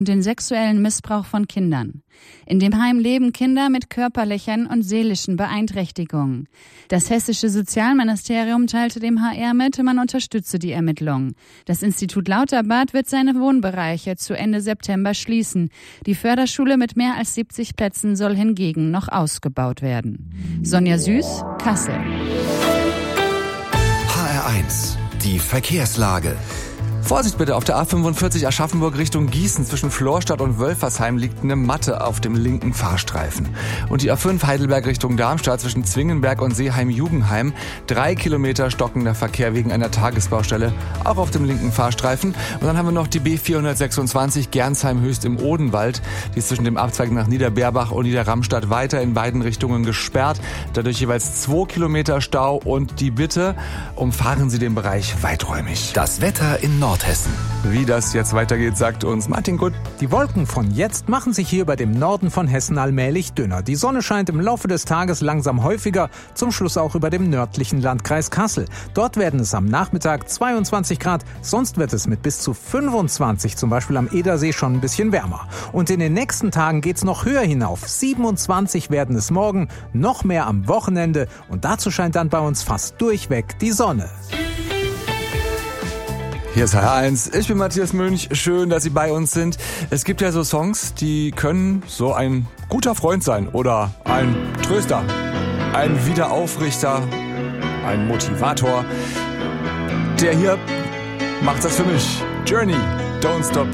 und den sexuellen Missbrauch von Kindern. In dem Heim leben Kinder mit körperlichen und seelischen Beeinträchtigungen. Das hessische Sozialministerium teilte dem HR mit, man unterstütze die Ermittlungen. Das Institut Lauterbad wird seine Wohnbereiche zu Ende September schließen. Die Förderschule mit mehr als 70 Plätzen soll hingegen noch ausgebaut werden. Sonja Süß, Kassel. HR1, die Verkehrslage. Vorsicht bitte, auf der A45 Aschaffenburg Richtung Gießen zwischen Florstadt und Wölfersheim liegt eine Matte auf dem linken Fahrstreifen. Und die A5 Heidelberg Richtung Darmstadt zwischen Zwingenberg und Seeheim-Jugendheim 3 Kilometer stockender Verkehr wegen einer Tagesbaustelle, auch auf dem linken Fahrstreifen. Und dann haben wir noch die B426 Gernsheim-Höchst im Odenwald. Die ist zwischen dem Abzweig nach Niederberbach und Niederramstadt weiter in beiden Richtungen gesperrt. Dadurch jeweils 2 Kilometer Stau und die Bitte, umfahren Sie den Bereich weiträumig. Das Wetter in Nordhessen. Wie das jetzt weitergeht, sagt uns Martin Gutt. Die Wolken von jetzt machen sich hier über dem Norden von Hessen allmählich dünner. Die Sonne scheint im Laufe des Tages langsam häufiger, zum Schluss auch über dem nördlichen Landkreis Kassel. Dort werden es am Nachmittag 22 Grad, sonst wird es mit bis zu 25, zum Beispiel am Edersee, schon ein bisschen wärmer. Und in den nächsten Tagen geht's noch höher hinauf. 27 werden es morgen, noch mehr am Wochenende und dazu scheint dann bei uns fast durchweg die Sonne. Hier ist HR1, ich bin Matthias Münch, schön, dass Sie bei uns sind. Es gibt ja so Songs, die können so ein guter Freund sein oder ein Tröster, ein Wiederaufrichter, ein Motivator. Der hier macht das für mich. Journey, Don't Stop.